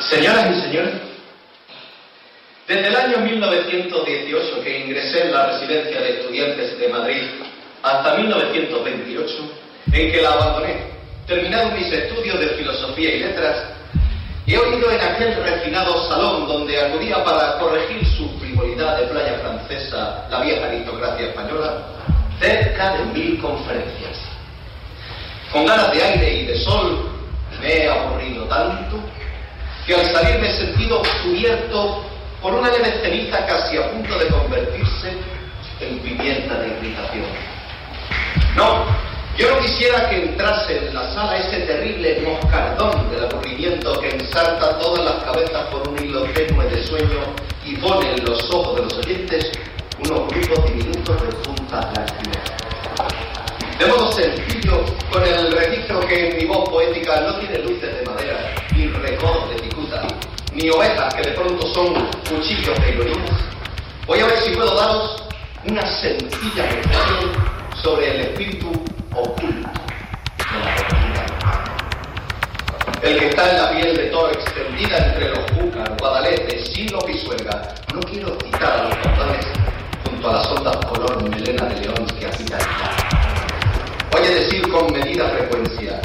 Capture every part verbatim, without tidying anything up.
Señoras y señores, desde el año mil novecientos dieciocho que ingresé en la residencia de estudiantes de Madrid hasta mil novecientos veintiocho, en que la abandoné, terminados mis estudios de filosofía y letras, he oído en aquel refinado salón donde acudía para corregir su frivolidad de playa francesa la vieja aristocracia española, cerca de mil conferencias. Con ganas de aire y de sol me he aburrido tanto que al salir me he sentido cubierto por una leve ceniza casi a punto de convertirse en pimienta de irritación. No, yo no quisiera que entrase en la sala ese terrible moscardón del aburrimiento que ensarta todas las cabezas por un hilo tenue de sueño y pone en los ojos de los oyentes unos grupos diminutos de juntas lágrimas. De modo sencillo, con el registro que en mi voz poética no tiene luces de madera, ni recodos de cicuta, ni ovejas que de pronto son cuchillos de ironías, voy a ver si puedo daros una sencilla reflexión sobre el espíritu oculto de la poesía. El que está en la piel de toro extendida entre los Júcar, Guadalete, Silo, Pisuerga. No quiero citar a los caudales junto a las ondas color melena de león que agita el mar. Voy a decir con medida frecuencia: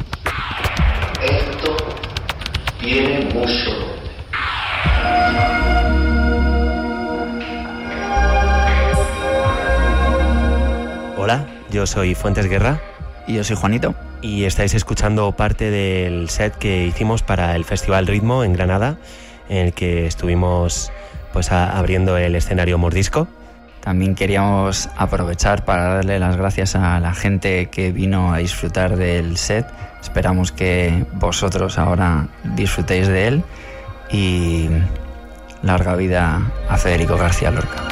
esto tiene mucho donde. Hola, yo soy Fuentes Guerra. Y yo soy Juanito. Y estáis escuchando parte del set que hicimos para el Festival Ritmo en Granada, en el que estuvimos pues a, abriendo el escenario Mordisco. También queríamos aprovechar para darle las gracias a la gente que vino a disfrutar del set. Esperamos que vosotros ahora disfrutéis de él y larga vida a Federico García Lorca.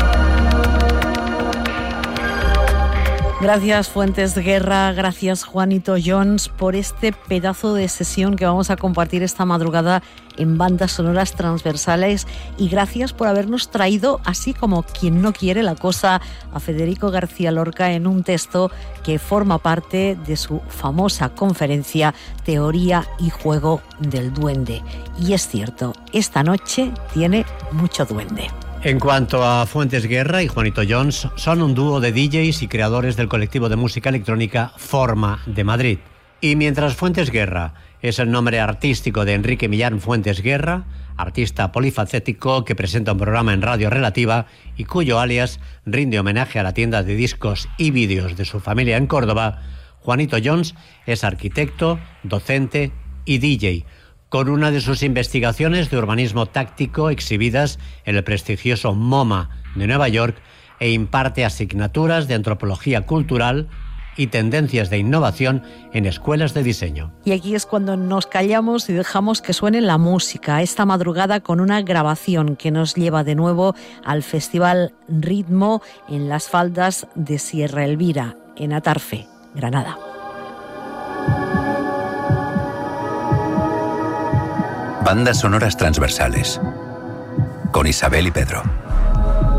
Gracias Fuentes Guerra, gracias Juanito Jones por este pedazo de sesión que vamos a compartir esta madrugada en Bandas Sonoras Transversales, y gracias por habernos traído, así como quien no quiere la cosa, a Federico García Lorca en un texto que forma parte de su famosa conferencia Teoría y Juego del Duende. Y es cierto, esta noche tiene mucho duende. En cuanto a Fuentes Guerra y Juanito Jones, son un dúo de D Js y creadores del colectivo de música electrónica Forma de Madrid. Y mientras Fuentes Guerra es el nombre artístico de Enrique Millán Fuentes Guerra, artista polifacético que presenta un programa en Radio Relativa y cuyo alias rinde homenaje a la tienda de discos y vídeos de su familia en Córdoba, Juanito Jones es arquitecto, docente y D J, con una de sus investigaciones de urbanismo táctico exhibidas en el prestigioso MoMA de Nueva York, e imparte asignaturas de antropología cultural y tendencias de innovación en escuelas de diseño. Y aquí es cuando nos callamos y dejamos que suene la música, esta madrugada con una grabación que nos lleva de nuevo al Festival Ritmo en las faldas de Sierra Elvira, en Atarfe, Granada. Bandas Sonoras Transversales, con Isabel y Pedro.